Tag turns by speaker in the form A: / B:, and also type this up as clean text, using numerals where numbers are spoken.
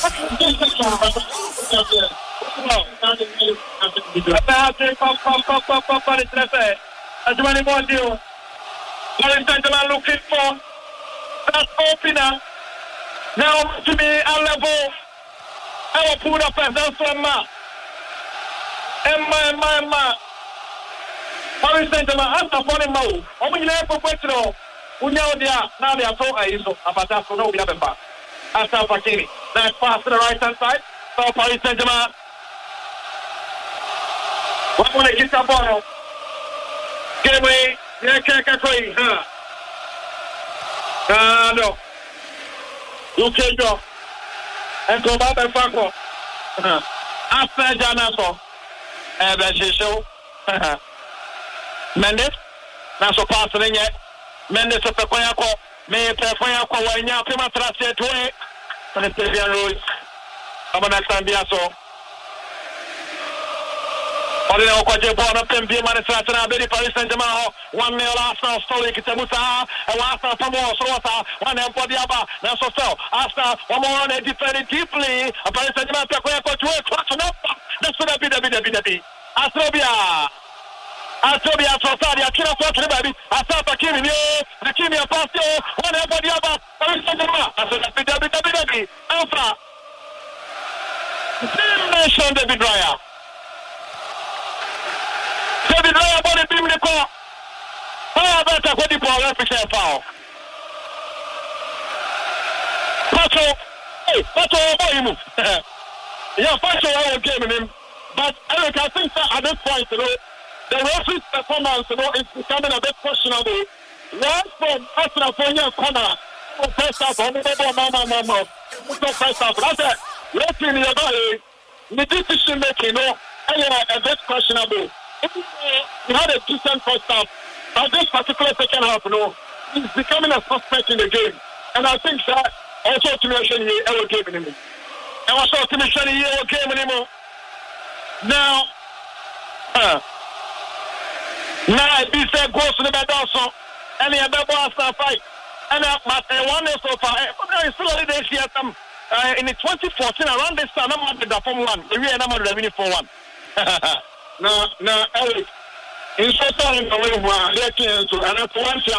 A: Looking for that opener. Now to me, a level. I will put up and down for Emma. Paris Saint-Germain, after falling mouth. How many level professional? Now they are so ISO about that, so no, we have a back. After Fakiri, that pass to the right hand side. So Paris Saint-Germain. What will they get the ball? Get away. Yeah, can't no. You can't go. And go back and Franco. After Janaso. And show. Mendes. Now so passing yet. Mendes of the Koyako. May Koyako when you have him at to it. And it's the rules. I'm an Sandiaso. Ordinary Kwaje born up in Manchester, very Paris Saint-Germain, 1-0 Arsenal, Story Kitamusa, and Arsenal Tomo, Srota, 1-0 for the Abba, now so, Arsenal, one more on a defending deeply, a Paris Saint-Germain, Pekoyako to a clutch up, that's what I be, Astrobia, Trosadia, Kina Fortune, baby, Asapa Kimi, Hakimi, Apostio, 1-0 for the Abba, Paris Saint-Germain, that's what I be, Alpha, Nation David Raya. David Raya about the beam in the car. How about that? What the ball represent foul? Pacho, hey, Pacho, boy, you move. Yeah, Pacho, I will game in him. But Eric, I think that at this point, the referee's performance, is becoming a bit questionable. One from Arsenal for your corner. First half, mama. First half, that's it. Let's see the body. The decision making, a bit questionable. We had a decent first half, but this particular second half, he's becoming a suspect in the game. And I think that also to mention he ever game anymore. And also to mention he ever game anymore. Now, he said goes to the bed also, and he had a Arsenal fight. And one is so far, it's still a day here. In 2014, around this time, I'm at the Form 1. We are number 4-1. No, Eric. In so far, I'm going to let you answer. And that's one